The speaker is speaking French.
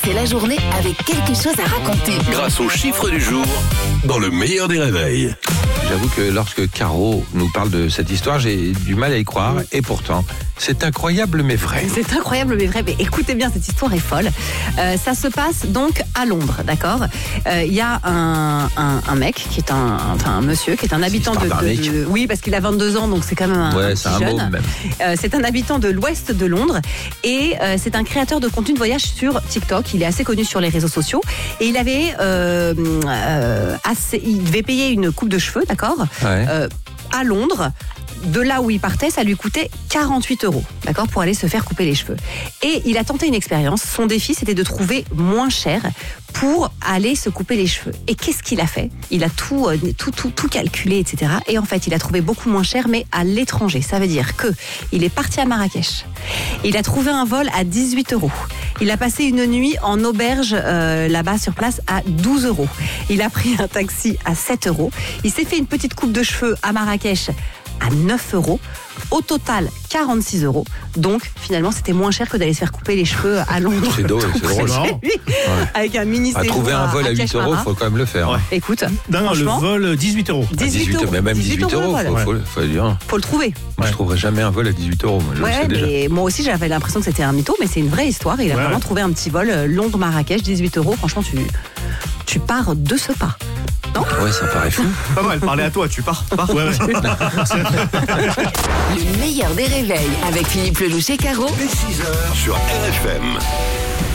commencer la journée avec quelque chose à raconter. Grâce au chiffre du jour, dans le meilleur des réveils. J'avoue que lorsque Caro nous parle de cette histoire, j'ai du mal à y croire. Et pourtant, c'est incroyable mais vrai. C'est incroyable mais vrai. Mais écoutez bien, cette histoire est folle. Ça se passe donc à Londres, d'accord. Il y a un mec qui est un monsieur qui est un habitant de oui, parce qu'il a 22 ans, donc c'est quand même un c'est petit un jeune. môme même. C'est un habitant de l'ouest de Londres et c'est un créateur de contenu de voyage sur TikTok. Il est assez connu sur les réseaux sociaux et il avait il devait payer une coupe de cheveux, d'accord, à Londres. De là où il partait, ça lui coûtait 48 €, d'accord, pour aller se faire couper les cheveux. Et il a tenté une expérience. Son défi, c'était de trouver moins cher pour aller se couper les cheveux. Et qu'est-ce qu'il a fait ? Il a tout calculé, etc. Et en fait, il a trouvé beaucoup moins cher, mais à l'étranger. Ça veut dire que il est parti à Marrakech. Il a trouvé un vol à 18 €. Il a passé une nuit en auberge là-bas sur place à 12 €. Il a pris un taxi à 7 €. Il s'est fait une petite coupe de cheveux à Marrakech à 9 €. Au total, 46 €. Donc, finalement, c'était moins cher que d'aller se faire couper les cheveux à Londres. C'est drôle. Avec un mini séjour. Trouver un vol à 8 €, il faut quand même le faire. Ouais. Écoute, non, le vol 18 €. 18 €. Mais même 18 €, faut le dire. Faut le trouver. Moi, je trouverais jamais un vol à 18 €. Moi, je sais déjà. Mais moi aussi, j'avais l'impression que c'était un mytho, mais c'est une vraie histoire. Il a vraiment trouvé un petit vol Londres-Marrakech, 18 €. Franchement, tu pars de ce pas. Non ? Ouais, ça paraît fou. Pas mal, parler à toi, tu pars. Ouais. Le meilleur des réveils avec Philippe Lelouch et Caro. Dès 6h sur RFM.